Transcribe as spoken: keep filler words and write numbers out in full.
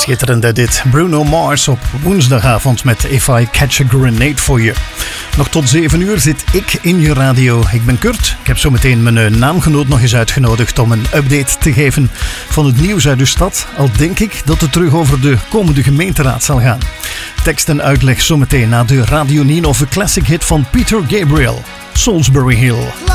Schitterende dit. Bruno Mars op woensdagavond met If I Catch a Grenade For You. Nog tot zeven uur zit ik in je radio. Ik ben Kurt. Ik heb zometeen mijn naamgenoot nog eens uitgenodigd om een update te geven van het nieuws uit uw stad. Al denk ik dat het terug over de komende gemeenteraad zal gaan. Tekst en uitleg zometeen na de Radio Nino of een classic hit van Peter Gabriel, Salisbury Hill.